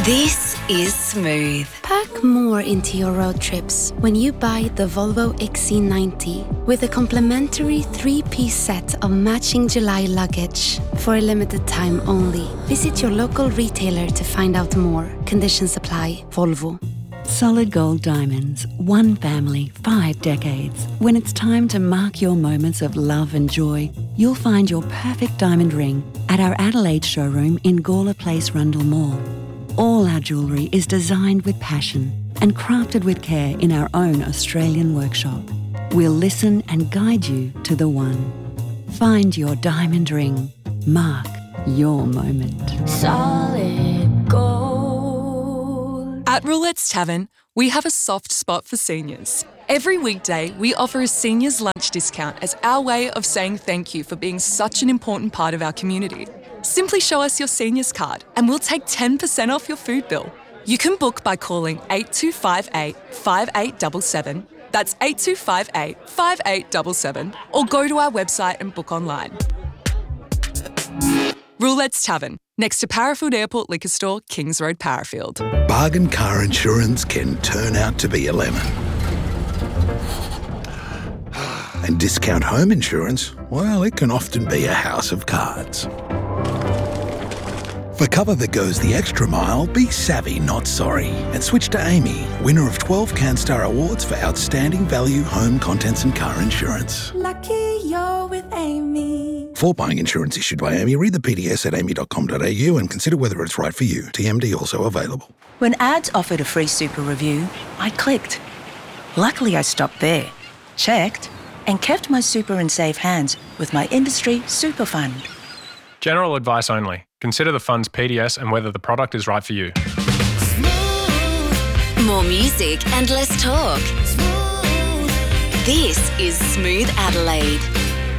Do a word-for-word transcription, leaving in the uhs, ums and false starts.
This is Smooth. Pack more into your road trips when you buy the Volvo X C ninety with a complimentary three-piece set of matching July luggage. For a limited time only. Visit your local retailer to find out more. Conditions apply. Volvo. Solid Gold Diamonds. One family, five decades. When it's time to mark your moments of love and joy, you'll find your perfect diamond ring at our Adelaide showroom in Gawler Place, Rundle Mall. All our jewellery is designed with passion and crafted with care in our own Australian workshop. We'll listen and guide you to the one. Find your diamond ring. Mark your moment. Solid Gold. At Roulette's Tavern, we have a soft spot for seniors. Every weekday, we offer a seniors lunch discount as our way of saying thank you for being such an important part of our community. Simply show us your seniors card and we'll take ten percent off your food bill. You can book by calling eight two five eight, five eight seven seven, that's eight two five eight, five eight seven seven, or go to our website and book online. Roulette's Tavern, next to Parafield Airport Liquor Store, Kings Road, Parafield. Bargain car insurance can turn out to be a lemon. And discount home insurance, well, it can often be a house of cards. For cover that goes the extra mile, be savvy, not sorry, and switch to Amy, winner of twelve CanStar Awards for outstanding value, home contents and car insurance. Lucky you're with Amy. For buying insurance issued by Amy, read the P D S at amy dot com dot a u and consider whether it's right for you. T M D also available. When ads offered a free super review, I clicked. Luckily, I stopped there, checked, and kept my super in safe hands with my industry super fund. General advice only. Consider the fund's P D S and whether the product is right for you. More music and less talk. This is Smooth Adelaide.